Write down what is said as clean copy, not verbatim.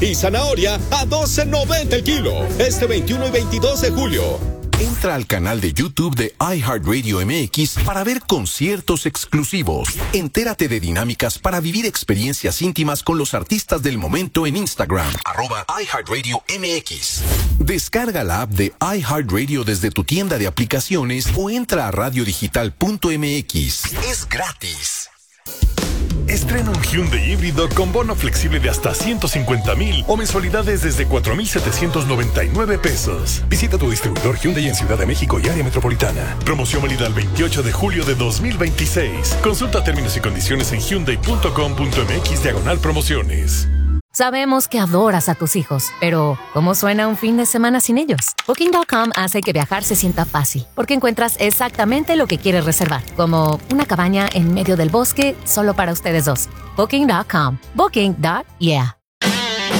y zanahoria a $12.90 el kilo. Este 21 y 22 de julio. Entra al canal de YouTube de iHeartRadio MX para ver conciertos exclusivos. Entérate de dinámicas para vivir experiencias íntimas con los artistas del momento en Instagram, @iHeartRadio MX. Descarga la app de iHeartRadio desde tu tienda de aplicaciones o entra a radiodigital.mx. Es gratis. Estrena un Hyundai híbrido con bono flexible de hasta 150,000 o mensualidades desde 4,799 pesos. Visita tu distribuidor Hyundai en Ciudad de México y área metropolitana. Promoción válida el 28 de julio de 2026. Consulta términos y condiciones en hyundai.com.mx/promociones. Sabemos que adoras a tus hijos, pero ¿cómo suena un fin de semana sin ellos? Booking.com hace que viajar se sienta fácil, porque encuentras exactamente lo que quieres reservar, como una cabaña en medio del bosque solo para ustedes dos. Booking.com. Booking.yeah.